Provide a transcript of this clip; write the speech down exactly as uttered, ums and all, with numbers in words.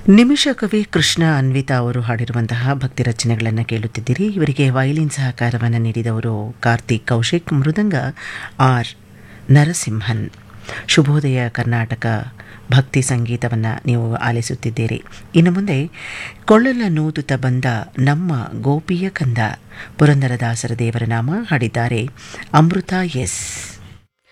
ನಿಮಿಷ ಕವಿ ಕೃಷ್ಣ ಅನ್ವಿತಾ ಅವರು ಹಾಡಿರುವಂತಹ ಭಕ್ತಿ ರಚನೆಗಳನ್ನು ಕೇಳುತ್ತಿದ್ದೀರಿ. ಇವರಿಗೆ ವಯಲಿನ್ ಸಹಕಾರವನ್ನು ನೀಡಿದವರು ಕಾರ್ತಿಕ್ ಕೌಶಿಕ್, ಮೃದಂಗ ಆರ್ ನರಸಿಂಹನ್. ಶುಭೋದಯ ಕರ್ನಾಟಕ ಭಕ್ತಿ ಸಂಗೀತವನ್ನು ನೀವು ಆಲಿಸುತ್ತಿದ್ದೀರಿ. ಇನ್ನು ಮುಂದೆ ಕೊಳ್ಳಲ ನೂದುತ ಬಂದ ನಮ್ಮ ಗೋಪಿಯ ಕಂದ, ಪುರಂದರದಾಸರ ದೇವರ ನಾಮ ಹಾಡಿದ್ದಾರೆ ಅಮೃತ ಎಸ್.